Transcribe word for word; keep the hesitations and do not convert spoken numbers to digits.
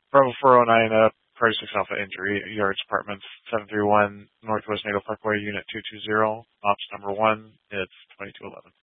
Bravo four oh nine, uh, Priority six Alpha Injury, Yards Apartments, seven three one Northwest Natal Parkway, Unit two two zero, Ops number one, it's twenty-two eleven.